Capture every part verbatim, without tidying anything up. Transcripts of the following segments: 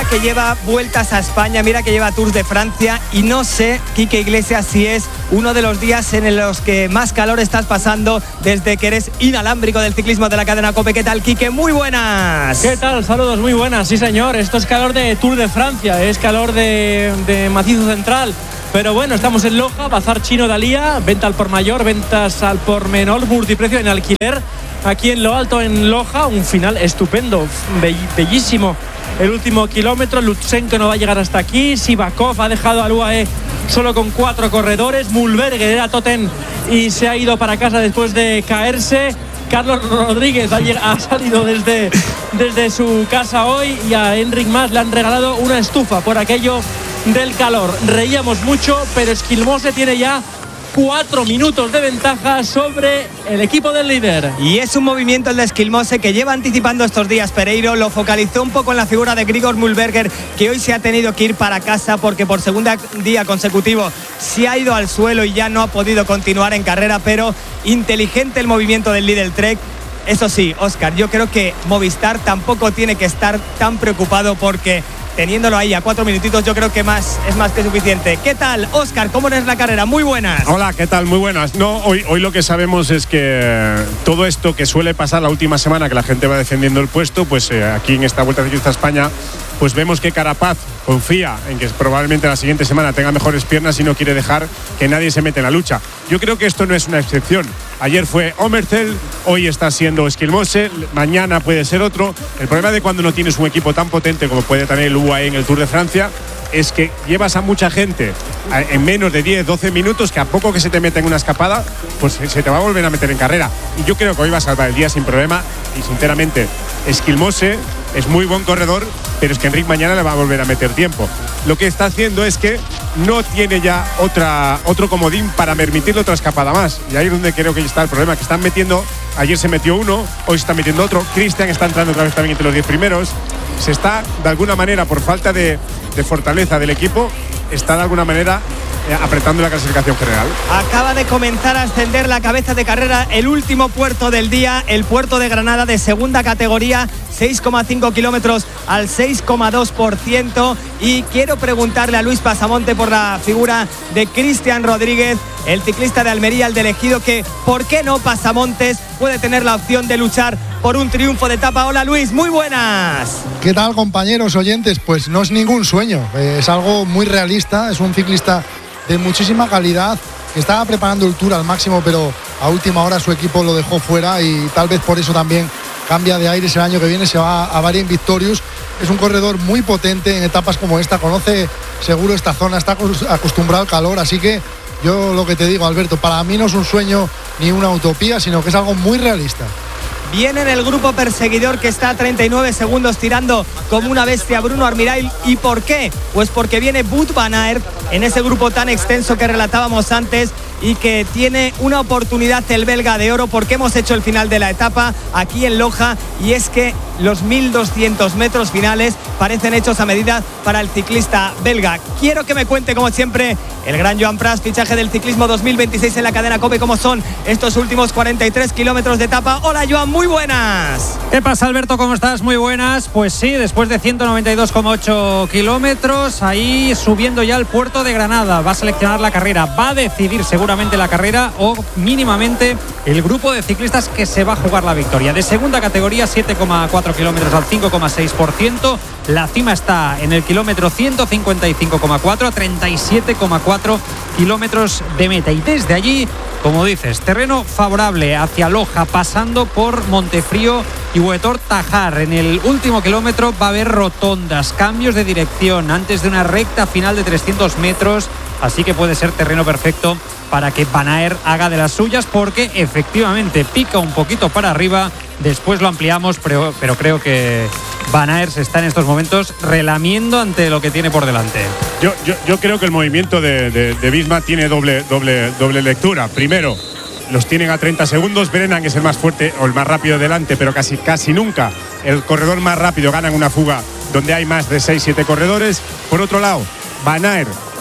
Mira que lleva vueltas a España, mira que lleva Tours de Francia y no sé, Quique Iglesias, si es uno de los días en los que más calor estás pasando desde que eres inalámbrico del ciclismo de la cadena COPE. ¿Qué tal, Quique? Muy buenas. ¿Qué tal? Saludos, muy buenas. Sí, señor, esto es calor de Tour de Francia, es calor de, de macizo central. Pero bueno, estamos en Loja, bazar chino de Alía, venta al por mayor, ventas al por menor, multiprecio en alquiler. Aquí en lo alto, en Loja, un final estupendo, bellísimo. El último kilómetro, Lutsenko no va a llegar hasta aquí. Sivakov ha dejado al U A E solo con cuatro corredores. Mühlberger era Toten y se ha ido para casa después de caerse. Carlos Rodríguez ha, ha salido desde, desde su casa hoy y a Enric Mas le han regalado una estufa por aquello del calor. Reíamos mucho, pero Esquilmose tiene ya cuatro minutos de ventaja sobre el equipo del líder. Y es un movimiento el de Esquilmose que lleva anticipando estos días Pereiro. Lo focalizó un poco en la figura de Grigor Mühlberger, que hoy se ha tenido que ir para casa porque por segundo día consecutivo se ha ido al suelo y ya no ha podido continuar en carrera. Pero inteligente el movimiento del líder Trek. Eso sí, Óscar, yo creo que Movistar tampoco tiene que estar tan preocupado porque teniéndolo ahí a cuatro minutitos, yo creo que más es más que suficiente. ¿Qué tal, Óscar? ¿Cómo es la carrera? Muy buenas. Hola, ¿qué tal? Muy buenas. No, hoy, hoy lo que sabemos es que todo esto que suele pasar la última semana, que la gente va defendiendo el puesto, pues eh, aquí en esta Vuelta Ciclista a España, pues vemos que Carapaz confía en que probablemente la siguiente semana tenga mejores piernas y no quiere dejar que nadie se mete en la lucha. Yo creo que esto no es una excepción. Ayer fue Omerzel, hoy está siendo Esquilmose, mañana puede ser otro. El problema de cuando no tienes un equipo tan potente como puede tener el U A E en el Tour de Francia es que llevas a mucha gente en menos de diez, doce minutos, que a poco que se te meta en una escapada, pues se te va a volver a meter en carrera. Y yo creo que hoy va a salvar el día sin problema. Y sinceramente, Esquilmose es muy buen corredor, pero es que Enric mañana le va a volver a meter tiempo. Lo que está haciendo es que no tiene ya otra, otro comodín para permitirle otra escapada más. Y ahí es donde creo que está el problema, que están metiendo, ayer se metió uno, hoy se está metiendo otro. Cristian está entrando otra vez también entre los diez primeros. Se está, de alguna manera, por falta de, de fortaleza del equipo, está de alguna manera eh, apretando la clasificación general. Acaba de comenzar a ascender la cabeza de carrera el último puerto del día, el puerto de Granada de segunda categoría, seis coma cinco kilómetros al seis coma dos por ciento. Y quiero preguntarle a Luis Pasamonte por la figura de Cristian Rodríguez, el ciclista de Almería, el de Ejido, que ¿por qué no Pasamontes puede tener la opción de luchar por un triunfo de etapa? Hola Luis, muy buenas. ¿Qué tal, compañeros oyentes? Pues no es ningún sueño, es algo muy realista. Es un ciclista de muchísima calidad que estaba preparando el Tour al máximo, pero a última hora su equipo lo dejó fuera y tal vez por eso también cambia de aires el año que viene, se va a Bahrain Victorious. Es un corredor muy potente en etapas como esta, conoce seguro esta zona, está acostumbrado al calor, así que yo lo que te digo, Alberto, para mí no es un sueño ni una utopía, sino que es algo muy realista. Viene en el grupo perseguidor que está a treinta y nueve segundos tirando como una bestia Bruno Armirail. ¿Y por qué? Pues porque viene Wout van Aert en ese grupo tan extenso que relatábamos antes y que tiene una oportunidad el belga de oro porque hemos hecho el final de la etapa aquí en Loja y es que los mil doscientos metros finales parecen hechos a medida para el ciclista belga. Quiero que me cuente, como siempre, el gran Joan Pras, fichaje del ciclismo dos mil veintiséis en la cadena COPE, cómo son estos últimos cuarenta y tres kilómetros de etapa. Hola Joan, muy buenas. ¿Qué pasa, Alberto? ¿Cómo estás? Muy buenas. Pues sí, después de ciento noventa y dos coma ocho kilómetros, ahí subiendo ya al puerto de Granada. Va a seleccionar la carrera, va a decidir seguramente la carrera o mínimamente el grupo de ciclistas que se va a jugar la victoria. De segunda categoría, siete coma cuatro kilómetros al cinco coma seis por ciento. La cima está en el kilómetro ciento cincuenta y cinco coma cuatro a treinta y siete coma cuatro kilómetros de meta. Y desde allí, como dices, terreno favorable hacia Loja, pasando por Montefrío y Huetor Tajar. En el último kilómetro va a haber rotondas, cambios de dirección antes de una recta final de trescientos metros. Así que puede ser terreno perfecto para que Van Aert haga de las suyas, porque efectivamente pica un poquito para arriba. Después lo ampliamos, pero, pero creo que Van Aert se está en estos momentos relamiendo ante lo que tiene por delante. Yo, yo, yo creo que el movimiento de, de, de Visma tiene doble, doble, doble lectura. Primero, los tienen a treinta segundos. Brennan es el más fuerte o el más rápido delante, pero casi, casi nunca el corredor más rápido gana en una fuga donde hay más de seis siete corredores. Por otro lado, Van Aert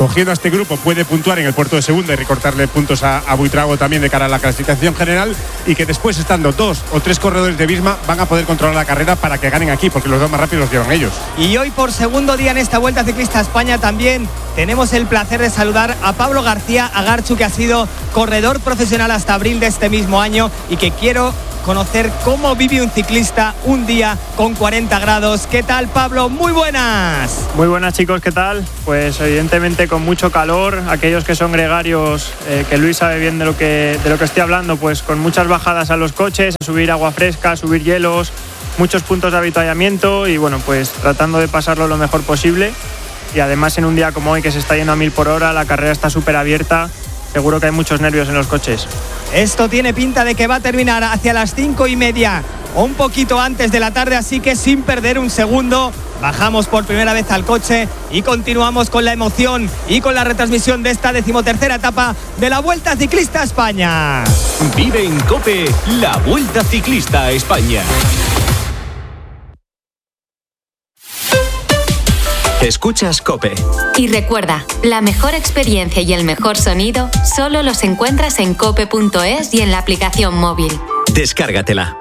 cogiendo a este grupo puede puntuar en el puerto de segunda y recortarle puntos a, a Buitrago también de cara a la clasificación general, y que después, estando dos o tres corredores de Visma, van a poder controlar la carrera para que ganen aquí, porque los dos más rápidos los llevan ellos. Y hoy, por segundo día en esta Vuelta Ciclista a España, también tenemos el placer de saludar a Pablo García Agarchu, que ha sido corredor profesional hasta abril de este mismo año y que quiero conocer cómo vive un ciclista un día con cuarenta grados. ¿Qué tal, Pablo? Muy buenas. Muy buenas, chicos, ¿qué tal? Pues evidentemente con mucho calor. Aquellos que son gregarios, eh, que Luis sabe bien de lo que, de lo que estoy hablando, pues con muchas bajadas a los coches, a subir agua fresca, a subir hielos, muchos puntos de avituallamiento y bueno, pues tratando de pasarlo lo mejor posible. Y además en un día como hoy, que se está yendo a mil por hora, la carrera está súper abierta, seguro que hay muchos nervios en los coches. Esto tiene pinta de que va a terminar hacia las cinco y media o un poquito antes de la tarde, así que sin perder un segundo bajamos por primera vez al coche y continuamos con la emoción y con la retransmisión de esta decimotercera etapa de la Vuelta Ciclista a España. Vive en COPE la Vuelta Ciclista a España. Escuchas COPE. Y recuerda, la mejor experiencia y el mejor sonido solo los encuentras en cope punto es y en la aplicación móvil. Descárgatela.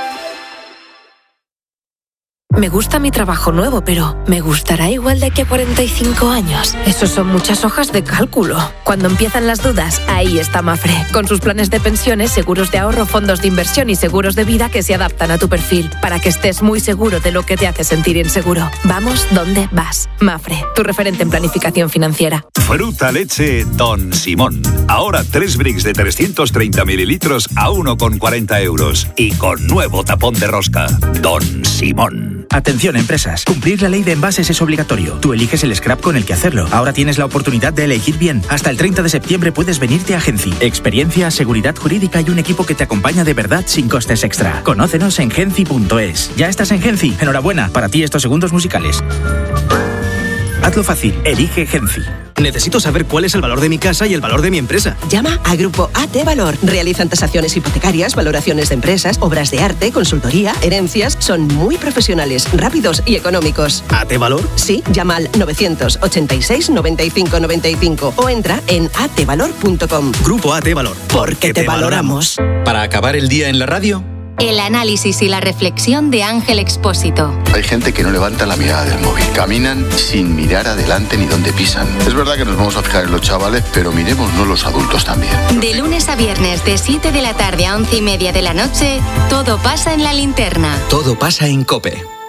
Me gusta mi trabajo nuevo, pero ¿me gustará igual de aquí a cuarenta y cinco años? Eso son muchas hojas de cálculo. Cuando empiezan las dudas, ahí está Mafre, con sus planes de pensiones, seguros de ahorro, fondos de inversión y seguros de vida que se adaptan a tu perfil, para que estés muy seguro de lo que te hace sentir inseguro. Vamos donde vas. Mafre, tu referente en planificación financiera. Fruta leche Don Simón. Ahora tres bricks de trescientos treinta mililitros a uno con cuarenta euros. Y con nuevo tapón de rosca. Don Simón. Atención, empresas. Cumplir la ley de envases es obligatorio. Tú eliges el scrap con el que hacerlo. Ahora tienes la oportunidad de elegir bien. Hasta el treinta de septiembre puedes venirte a Genci. Experiencia, seguridad jurídica y un equipo que te acompaña de verdad sin costes extra. Conócenos en genci punto es. ¿Ya estás en Genci? Enhorabuena. Para ti estos segundos musicales. Hazlo fácil. Elige Genci. Necesito saber cuál es el valor de mi casa y el valor de mi empresa. Llama a Grupo A T Valor. Realizan tasaciones hipotecarias, valoraciones de empresas, obras de arte, consultoría, herencias. Son muy profesionales, rápidos y económicos. ¿A T Valor? Sí, llama al novecientos ochenta y seis noventa y cinco noventa y cinco o entra en a t valor punto com. Grupo A T Valor. Porque te valoramos. Para acabar el día en la radio, el análisis y la reflexión de Ángel Expósito. Hay gente que no levanta la mirada del móvil. Caminan sin mirar adelante ni dónde pisan. Es verdad que nos vamos a fijar en los chavales, pero miremosnos los adultos también. De lunes a viernes, de siete de la tarde a once y media de la noche, todo pasa en La Linterna. todo pasa en COPE.